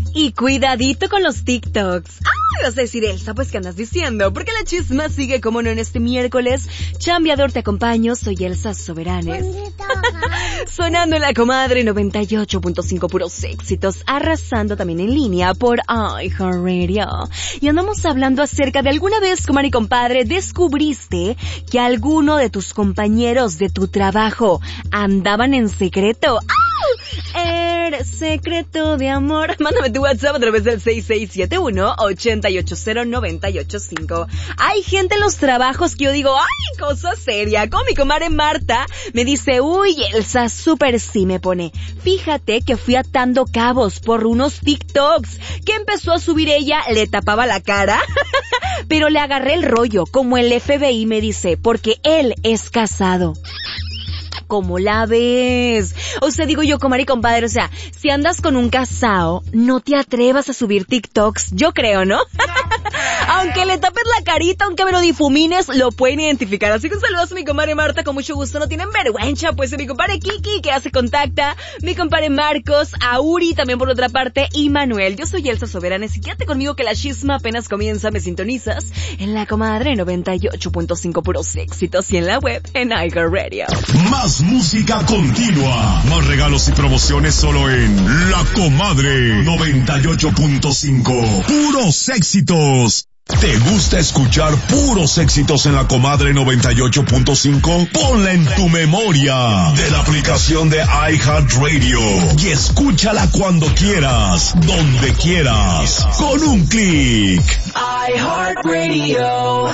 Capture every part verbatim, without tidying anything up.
Y cuidadito con los TikToks. ¡Ay! Vas a decir, Elsa, pues, ¿qué andas diciendo? Porque la chisma sigue, como no, en este miércoles. Chambeador, te acompaño. Soy Elsa Soberanes. Sonando en La Comadre noventa y ocho punto cinco, puros éxitos. Arrasando también en línea por iHeartRadio. Y andamos hablando acerca de alguna vez, comadre y compadre, descubriste que alguno de tus compañeros de tu trabajo andaban en secreto. ¡Ah! El secreto de amor. Mándame tu WhatsApp a través del seis seis siete uno, ocho ocho cero, nueve ocho cinco. Hay gente en los trabajos que yo digo, ¡ay, cosa seria! Como mi comadre Marta me dice, uy, Elsa, súper sí, me pone. Fíjate que fui atando cabos por unos TikToks que empezó a subir ella, le tapaba la cara, pero le agarré el rollo, como el F B I me dice, porque él es casado. ¿Cómo la ves? O sea, digo yo, comadre y compadre, o sea, si andas con un casao, no te atrevas a subir TikToks, yo creo, ¿no? Aunque le tapes la carita, aunque me lo difumines, lo pueden identificar. Así que un saludo a mi comadre Marta, con mucho gusto, no tienen vergüenza, pues, a mi compadre Kiki, que hace contacta, mi compadre Marcos, a Uri, también por otra parte, y Manuel. Yo soy Elsa Soberanes, y quédate conmigo que la chisma apenas comienza, me sintonizas en La Comadre noventa y ocho punto cinco, puros éxitos, y en la web, en iHeartRadio. Más música continua, más regalos y promociones solo en La Comadre noventa y ocho punto cinco. Puros éxitos. ¿Te gusta escuchar puros éxitos en La Comadre noventa y ocho punto cinco? Ponla en tu memoria de la aplicación de iHeartRadio y escúchala cuando quieras, donde quieras, con un clic. iHeartRadio.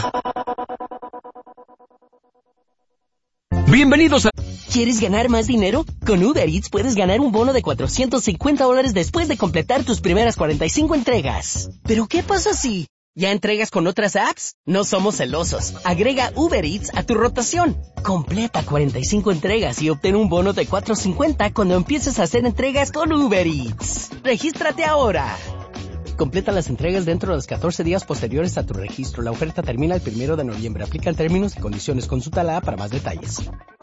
Bienvenidos a... ¿Quieres ganar más dinero? Con Uber Eats puedes ganar un bono de cuatrocientos cincuenta dólares después de completar tus primeras cuarenta y cinco entregas. ¿Pero qué pasa si ya entregas con otras apps? No somos celosos. Agrega Uber Eats a tu rotación. Completa cuarenta y cinco entregas y obtén un bono de cuatrocientos cincuenta cuando empieces a hacer entregas con Uber Eats. ¡Regístrate ahora! Completa las entregas dentro de los catorce días posteriores a tu registro. La oferta termina el primero de noviembre. Aplican términos y condiciones. Consulta la app para más detalles.